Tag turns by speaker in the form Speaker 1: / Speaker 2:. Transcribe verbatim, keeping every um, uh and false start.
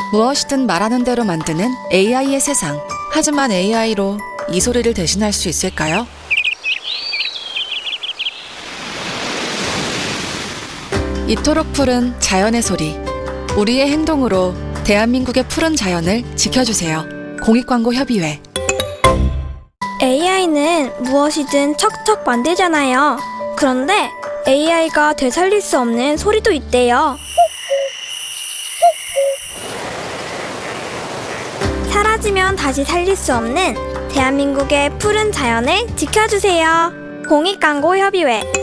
Speaker 1: 무엇이든 말하는 대로 만드는 에이아이의 세상. 하지만 에이아이로 이 소리를 대신할 수 있을까요? 이토록 푸른 자연의 소리. 우리의 행동으로 대한민국의 푸른 자연을 지켜주세요. 공익광고협의회.
Speaker 2: 에이아이는 무엇이든 척척 만들잖아요. 그런데 에이아이가 되살릴 수 없는 소리도 있대요. 사라지면 다시 살릴 수 없는 대한민국의 푸른 자연을 지켜주세요. 공익광고협의회.